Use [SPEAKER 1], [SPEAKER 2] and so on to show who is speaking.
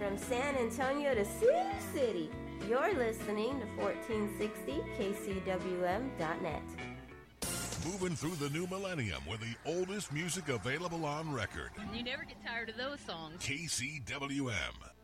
[SPEAKER 1] from San Antonio to Sioux City. You're listening to 1460 KCWM.net.
[SPEAKER 2] Moving through the new millennium with the oldest music available on record.
[SPEAKER 3] You never get tired of those songs.
[SPEAKER 2] KCWM.